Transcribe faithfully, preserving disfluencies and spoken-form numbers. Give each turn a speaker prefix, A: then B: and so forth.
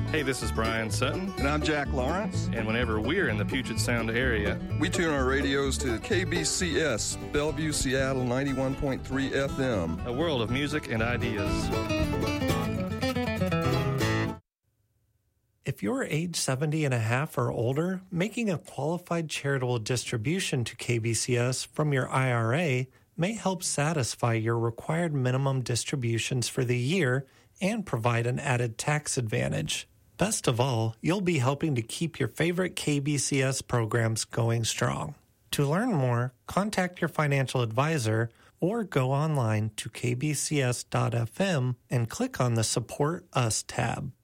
A: Hey, this is Brian Sutton.
B: And I'm Jack Lawrence.
A: And whenever we're in the Puget Sound area,
B: we tune our radios to K B C S, Bellevue, Seattle, ninety-one point three F M.
A: A world of music and ideas.
C: If you're age seventy and a half or older, making a qualified charitable distribution to K B C S from your I R A may help satisfy your required minimum distributions for the year and provide an added tax advantage. Best of all, you'll be helping to keep your favorite K B C S programs going strong. To learn more, contact your financial advisor or go online to k b c s dot f m and click on the Support Us tab.